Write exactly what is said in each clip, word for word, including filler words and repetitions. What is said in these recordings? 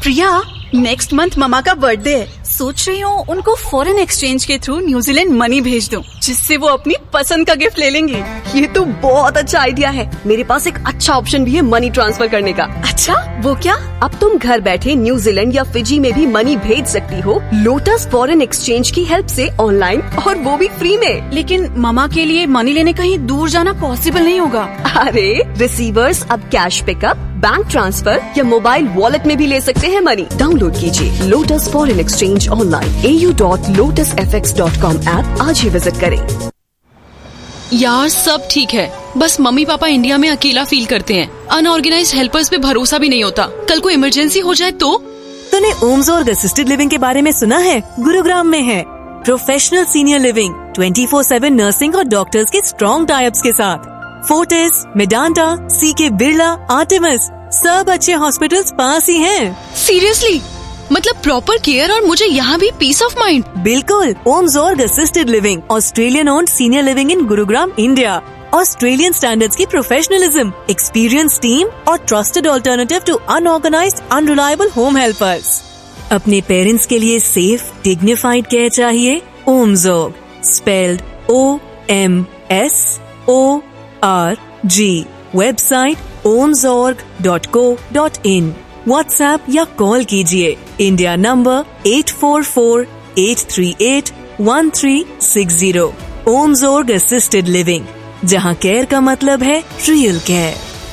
प्रिया, next month mama का birthday है। सोच रही हूँ उनको फॉरेन एक्सचेंज के थ्रू न्यूजीलैंड मनी भेज दूँ, जिससे वो अपनी पसंद का गिफ्ट ले लेंगे। ये तो बहुत अच्छा आइडिया है। मेरे पास एक अच्छा ऑप्शन भी है मनी ट्रांसफर करने का। अच्छा, वो क्या? अब तुम घर बैठे न्यूजीलैंड या फिजी में भी मनी भेज सकती हो लोटस फॉरेन एक्सचेंज की हेल्प से ऑनलाइन, और वो भी फ्री में। लेकिन ममा के लिए मनी लेने कहीं दूर जाना पॉसिबल नहीं होगा। अरे रिसीवर्स अब कैश पिकअप, बैंक ट्रांसफर या मोबाइल वॉलेट में भी ले सकते हैं मनी। डाउनलोड कीजिए लोटस फॉरेन एक्सचेंज ऑनलाइन ए U dot lotus F x dot com app आज ही विजिट करें। यार सब ठीक है, बस मम्मी पापा इंडिया में अकेला फील करते हैं। अनऑर्गेनाइज्ड हेल्पर्स पे भरोसा भी नहीं होता। कल को इमरजेंसी हो जाए तो? तूने ओम्सोर्ग असिस्टेड लिविंग के बारे में सुना है? गुरुग्राम में है professional senior living, twenty four seven nursing और डॉक्टर्स के स्ट्रॉन्ग टाइप्स के साथ। फोर्टिस, मेडांटा, सी के बिरला, आर्टेमिस, सब अच्छे हॉस्पिटल्स पास ही हैं। सीरियसली? मतलब प्रॉपर केयर और मुझे यहाँ भी पीस ऑफ माइंड। बिल्कुल। ओम्सोर्ग assisted living, Australian owned senior living in Gurugram, India. Australian standards की प्रोफेशनलिज्म, एक्सपीरियंस टीम और trusted alternative to unorganised unreliable home helpers. अपने पेरेंट्स के लिए सेफ डिग्निफाइड केयर चाहिए? ओम्सोर्ग, spelled O M S O R G. Website ओम्सोर्ग dot co dot in. WhatsApp या call कीजिए India number eight four four eight three eight one three six zero. ओम्सोर्ग assisted living, जहां care का मतलब है real care.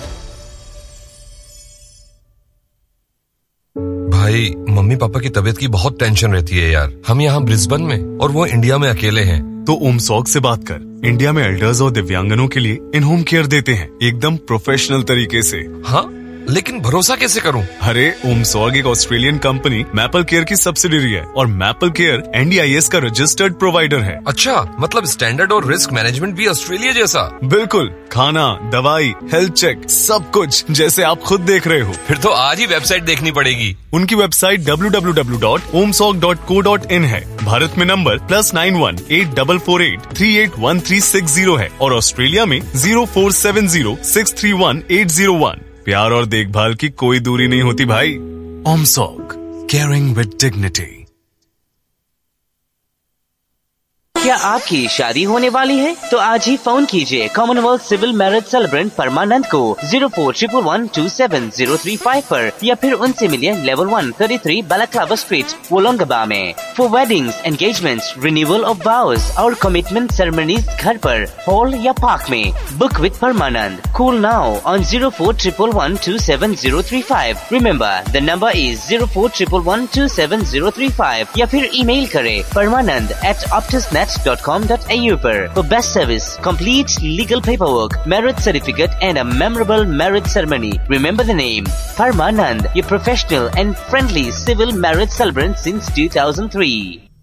भाई, mummy papa की तबीयत की बहुत टेंशन रहती है यार। हम यहाँ ब्रिस्बेन में और वो इंडिया में अकेले हैं। तो ओम्सोर्ग से बात कर। इंडिया में एल्डर्स और दिव्यांगनों के लिए इन होम केयर देते हैं, एकदम प्रोफेशनल तरीके से। हाँ, लेकिन भरोसा कैसे करूं? अरे ओम्सोर्ग एक ऑस्ट्रेलियन कंपनी मैपल केयर की सब्सिडियरी है और maple care N D I S का रजिस्टर्ड प्रोवाइडर है। अच्छा, मतलब स्टैंडर्ड और रिस्क मैनेजमेंट भी ऑस्ट्रेलिया जैसा? बिल्कुल, खाना, दवाई, हेल्थ चेक, सब कुछ जैसे आप खुद देख रहे हो। फिर तो आज ही वेबसाइट देखनी पड़ेगी। उनकी website W W W dot ओम्सोर्ग dot co dot in है। भारत में number plus nine one eight double four eight three eight one three six zero है और ऑस्ट्रेलिया में zero four seven zero six three one eight zero one. प्यार और देखभाल की कोई दूरी नहीं होती भाई। ओम्सोर्ग, केयरिंग विद डिग्निटी। क्या आपकी शादी होने वाली है? तो आज ही फोन कीजिए कॉमनवेल्थ सिविल मैरिज सेलिब्रेंट परमानंद को zero four triple one two seven zero three five पर, या फिर उनसे मिलिए level one thirty three बालाक्लाबा street, वोलोंगबा में। For weddings, engagements, renewal of वाउज और कमिटमेंट सेरेमनीज घर पर, हॉल या पार्क में। Book with Parmanand. Call now on zero four triple one two seven zero three five. Remember the number is zero four triple one two seven zero three five, या फिर email करें परमानंद eight ऑप्टिसनेट dot com dot A you पर। For best service, complete legal paperwork, marriage certificate and a memorable marriage ceremony. Remember the name, Parmanand, your professional and friendly civil marriage celebrant since two thousand three.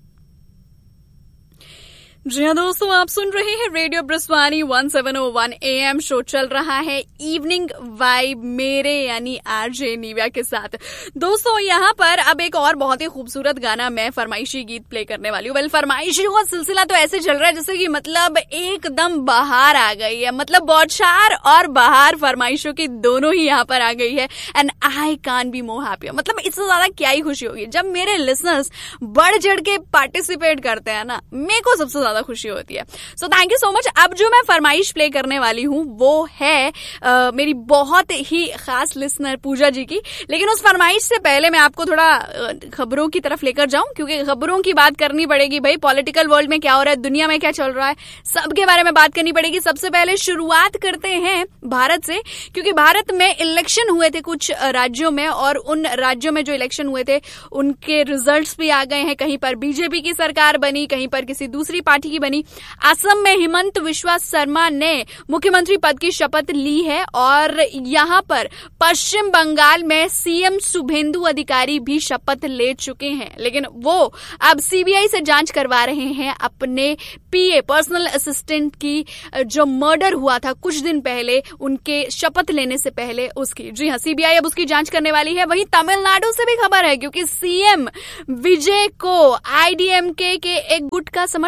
जी हाँ दोस्तों, आप सुन रहे हैं radio ब्रिस्वानी one seven O one A M. Show चल रहा है evening vibe मेरे यानी आरजे नीविया के साथ। दोस्तों यहाँ पर अब एक और बहुत ही खूबसूरत गाना मैं फरमाइशी गीत प्ले करने वाली हूँ। वेल, फरमाइशी का सिलसिला तो ऐसे चल रहा है जैसे कि मतलब एकदम बहार आ गई है। मतलब बौछार और बहार फरमाइशों की दोनों ही यहाँ पर आ गई है। And I can be more happy. मतलब इससे ज्यादा क्या ही खुशी होगी जब मेरे लिसनर्स बढ़ चढ़ के पार्टिसिपेट करते हैं ना, मेरे को सबसे ज्यादा खुशी होती है। So thank you so much. अब जो मैं फरमाइश प्ले करने वाली हूँ वो है आ, मेरी बहुत ही खास लिसनर पूजा जी की। लेकिन उस फरमाइश से पहले मैं आपको थोड़ा खबरों की तरफ लेकर जाऊं, क्योंकि खबरों की बात करनी पड़ेगी भाई। पॉलिटिकल वर्ल्ड में क्या हो रहा है, दुनिया में क्या चल रहा है, सबके बारे में बात करनी पड़ेगी। सबसे पहले शुरुआत करते हैं भारत से, क्योंकि भारत में इलेक्शन हुए थे कुछ राज्यों में, और उन राज्यों में जो इलेक्शन हुए थे उनके रिजल्ट्स भी आ गए हैं। कहीं पर बीजेपी की सरकार बनी, कहीं पर किसी दूसरी पार्टी की बनी। असम में हिमंत विश्वा शर्मा ने मुख्यमंत्री पद की शपथ ली है, और यहां पर पश्चिम बंगाल में सीएम शुभेंदु अधिकारी भी शपथ ले चुके हैं। लेकिन वो अब सीबीआई से जांच करवा रहे हैं अपने पीए पर्सनल असिस्टेंट की, जो मर्डर हुआ था कुछ दिन पहले उनके शपथ लेने से पहले उसकी। जी हाँ, सीबीआई अब उसकी जांच करने वाली है। वहीं तमिलनाडु से भी खबर है, क्योंकि सीएम विजय को आईडीएमके के एक गुट का समर्थन मिला,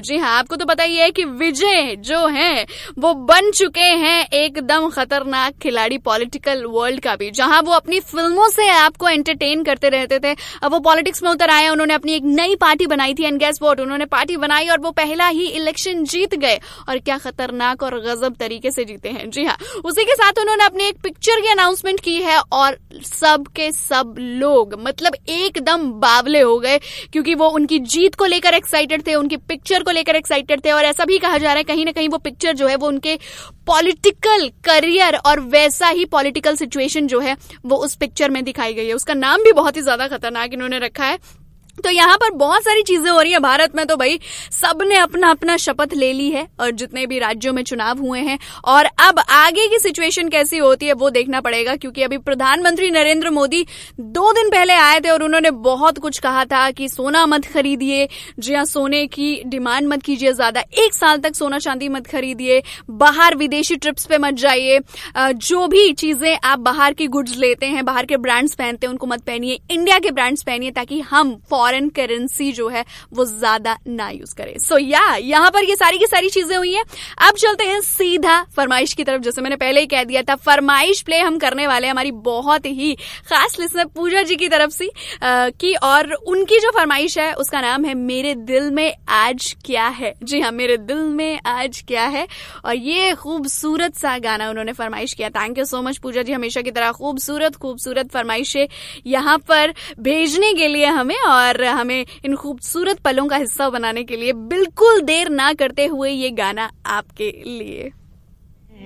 जी हाँ, आपको तो पता ही है कि विजय जो है वो बन चुके हैं एकदम खतरनाक खिलाड़ी पॉलिटिकल वर्ल्ड का भी, जहां वो अपनी फिल्मों से आपको एंटरटेन करते रहते थे। अब वो पॉलिटिक्स में उतर आए, उन्होंने अपनी एक नई पार्टी बनाई थी एंड गेस व्हाट, उन्होंने पार्टी बनाई और वो पहला ही इलेक्शन जीत गए, और क्या खतरनाक और गजब तरीके से जीते हैं। जी हाँ, उसी के साथ उन्होंने अपनी एक पिक्चर की अनाउंसमेंट की है और सब के सब लोग मतलब एकदम बावले हो गए, क्योंकि वो उनकी जीत को लेकर एक्साइटेड थे, उनकी पिक्चर को लेकर एक्साइटेड थे, और ऐसा भी कहा जा रहा है कहीं ना कहीं वो पिक्चर जो है वो उनके पॉलिटिकल करियर और वैसा ही पॉलिटिकल सिचुएशन जो है वो उस पिक्चर में दिखाई गई है। उसका नाम भी बहुत ही ज्यादा खतरनाक इन्होंने रखा है। तो यहाँ पर बहुत सारी चीजें हो रही है भारत में। तो भाई सबने अपना अपना शपथ ले ली है और जितने भी राज्यों में चुनाव हुए हैं, और अब आगे की सिचुएशन कैसी होती है वो देखना पड़ेगा, क्योंकि अभी प्रधानमंत्री नरेंद्र मोदी दो दिन पहले आए थे और उन्होंने बहुत कुछ कहा था कि सोना मत खरीदिए, जी हाँ, सोने की डिमांड मत कीजिए ज्यादा, एक साल तक सोना चांदी मत खरीदिए, बाहर विदेशी ट्रिप्स पे मत जाइए, जो भी चीजें आप बाहर की गुड्स लेते हैं, बाहर के ब्रांड्स पहनते हैं उनको मत पहनिए, इंडिया के ब्रांड्स पहनिए, ताकि हम फॉरेन करेंसी जो है वो ज्यादा ना यूज करें। सो या यहाँ पर ये सारी की सारी चीजें हुई हैं। अब चलते हैं सीधा फरमाइश की तरफ। जैसे मैंने पहले ही कह दिया था, फरमाइश प्ले हम करने वाले हैं हमारी बहुत ही खास लिसनर पूजा जी की तरफ से आ, की, और उनकी जो फरमाइश है उसका नाम है मेरे दिल में आज क्या है। जी हाँ, मेरे दिल में आज क्या है, और ये खूबसूरत सा गाना उन्होंने फरमाइश किया। थैंक यू सो मच पूजा जी, हमेशा की तरह खूबसूरत खूबसूरत फरमाइशें यहाँ पर भेजने के लिए हमें, और हमें इन खूबसूरत पलों का हिस्सा बनाने के लिए। बिल्कुल देर ना करते हुए ये गाना आपके लिए।